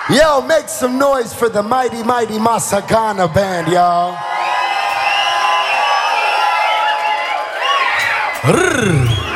Yo, make some noise for the mighty, mighty Masagana band, y'all. Rrr.